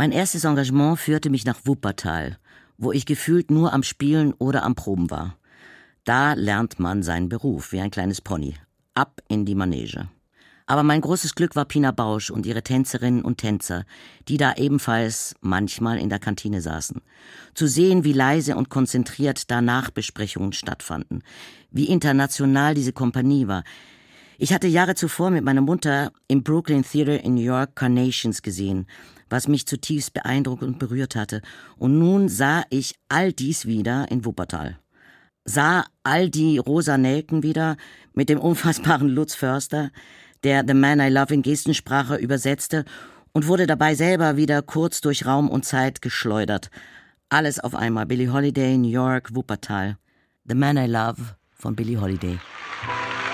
Mein erstes Engagement führte mich nach Wuppertal, wo ich gefühlt nur am Spielen oder am Proben war. Da lernt man seinen Beruf, wie ein kleines Pony. Ab in die Manege. Aber mein großes Glück war Pina Bausch und ihre Tänzerinnen und Tänzer, die da ebenfalls manchmal in der Kantine saßen. Zu sehen, wie leise und konzentriert da Nachbesprechungen stattfanden, wie international diese Kompanie war. Ich hatte Jahre zuvor mit meiner Mutter im Brooklyn Theater in New York Carnations gesehen, was mich zutiefst beeindruckt und berührt hatte. Und nun sah ich all dies wieder in Wuppertal. Sah all die rosa Nelken wieder mit dem unfassbaren Lutz Förster, der The Man I Love in Gestensprache übersetzte und wurde dabei selber wieder kurz durch Raum und Zeit geschleudert. Alles auf einmal. Billie Holiday, New York, Wuppertal. The Man I Love von Billie Holiday.